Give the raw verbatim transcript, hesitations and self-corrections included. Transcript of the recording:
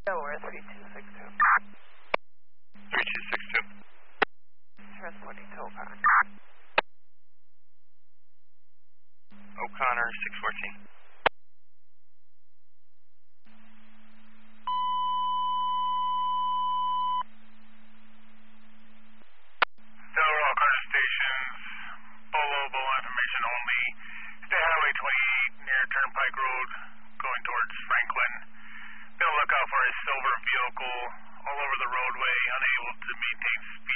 Delaware three two six two. three two six two. Transporting to O'Connor. O'Connor six fourteen. Delaware O'Connor stations, below, below information only. State Highway twenty-eight near Turnpike Road, going towards Franklin. Be on the lookout for a silver vehicle all over the roadway, unable to maintain